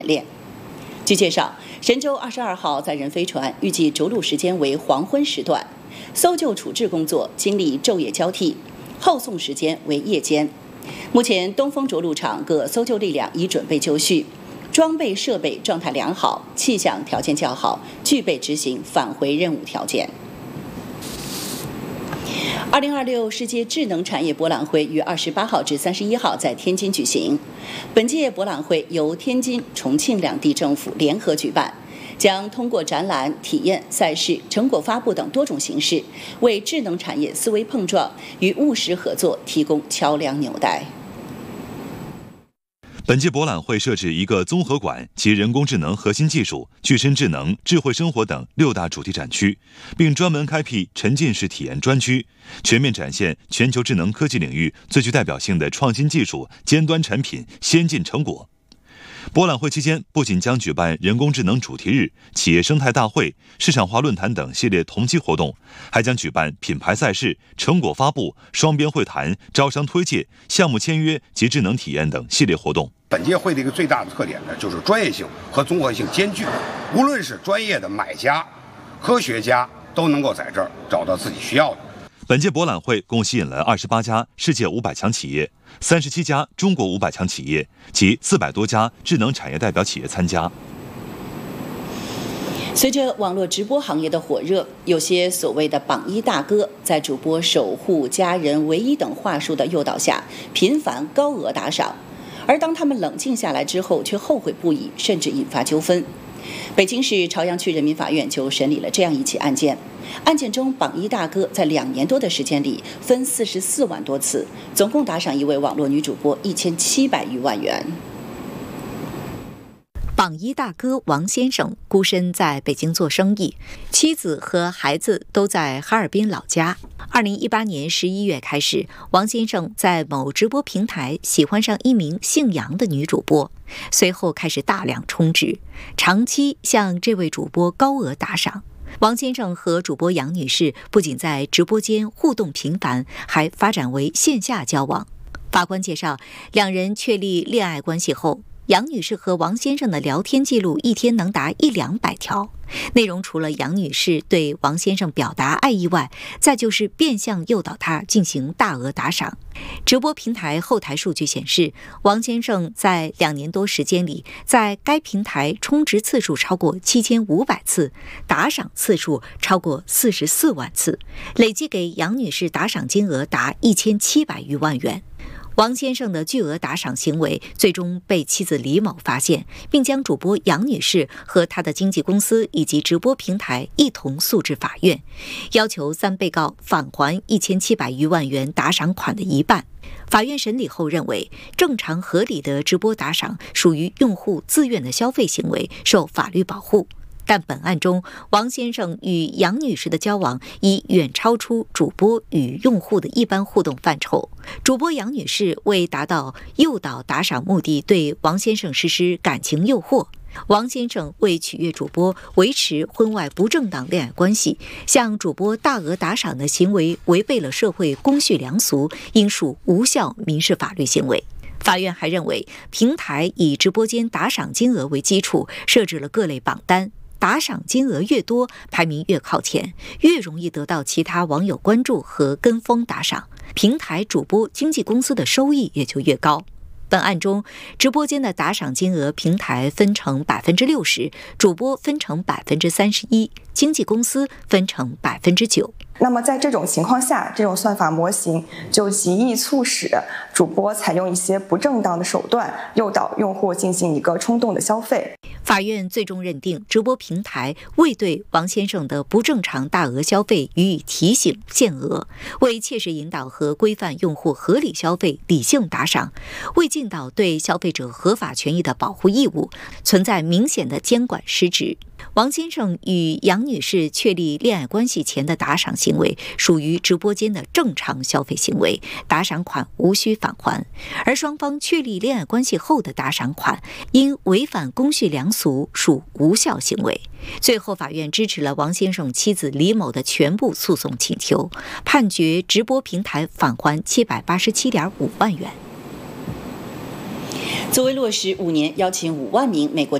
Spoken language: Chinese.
练。据介绍，神舟22号载人飞船预计着陆时间为黄昏时段，搜救处置工作经历昼夜交替，后送时间为夜间。目前，东风着陆场各搜救力量已准备就绪，装备设备状态良好，气象条件较好，具备执行返回任务条件。2026世界智能产业博览会于28号至31号在天津举行。本届博览会由天津、重庆两地政府联合举办，将通过展览、体验、赛事、成果发布等多种形式，为智能产业思维碰撞与务实合作提供桥梁纽带。 本届博览会设置一个综合馆及人工智能核心技术、具身智能、智慧生活等6大主题展区，并专门开辟沉浸式体验专区，全面展现全球智能科技领域最具代表性的创新技术、尖端产品、先进成果。博览会期间不仅将举办人工智能主题日、企业生态大会、市场化论坛等系列同期活动，还将举办品牌赛事、成果发布、双边会谈、招商推介、项目签约及智能体验等系列活动。 本届会的一个最大的特点呢，就是专业性和综合性兼具，无论是专业的买家、科学家都能够在这儿找到自己需要的。 本届博览会共吸引了28家世界500强企业、37家中国500强企业及400多家智能产业代表企业参加。 随着网络直播行业的火热，有些所谓的榜一大哥在主播守护家人唯一等话术的诱导下，频繁高额打赏，而当他们冷静下来之后，却后悔不已，甚至引发纠纷。北京市朝阳区人民法院就审理了这样一起案件，案件中榜一大哥在2年多的时间里，分44万多次，总共打赏一位网络女主播1700余万元。 榜一大哥王先生孤身在北京做生意，妻子和孩子都在哈尔滨老家。2018年11月开始，王先生在某直播平台喜欢上一名姓杨的女主播，随后开始大量充值，长期向这位主播高额打赏。王先生和主播杨女士不仅在直播间互动频繁，还发展为线下交往。法官介绍，两人确立恋爱关系后，杨女士和王先生的聊天记录一天能达100-200条，内容除了杨女士对王先生表达爱意外，再就是变相诱导他进行大额打赏。直播平台后台数据显示，王先生在2年多时间里，在该平台充值次数超过7500次，打赏次数超过44万次，累计给杨女士打赏金额达1700余万元。王先生的巨额打赏行为最终被妻子李某发现，并将主播杨女士和她的经纪公司以及直播平台一同诉至法院，要求3被告返还1700余万元打赏款的一半。法院审理后认为，正常合理的直播打赏属于用户自愿的消费行为，受法律保护。但本案中，王先生与杨女士的交往已远超出主播与用户的一般互动范畴。主播杨女士为达到诱导打赏目的，对王先生实施感情诱惑。王先生为取悦主播，维持婚外不正当恋爱关系，向主播大额打赏的行为违背了社会公序良俗，应属无效民事法律行为。法院还认为，平台以直播间打赏金额为基础，设置了各类榜单，打赏金额越多，排名越靠前，越容易得到其他网友关注和跟风打赏，平台主播经纪公司的收益也就越高。本案中，直播间的打赏金额，平台分成60%，主播分成31%，经纪公司分成9%。 那么在这种情况下，这种算法模型就极易促使主播采用一些不正当的手段，诱导用户进行一个冲动的消费。 法院最终认定，直播平台未对王先生的不正常大额消费予以提醒限额，未切实引导和规范用户合理消费、理性打赏，未尽到对消费者合法权益的保护义务，存在明显的监管失职。王先生与杨女士确立恋爱关系前的打赏行为属于直播间的正常消费行为，打赏款无需返还；而双方确立恋爱关系后的打赏款因违反公序良俗，属无效行为。最后，法院支持了王先生妻子李某的全部诉讼请求，判决直播平台返还787.5万元。 作为落实5年邀请5万名美国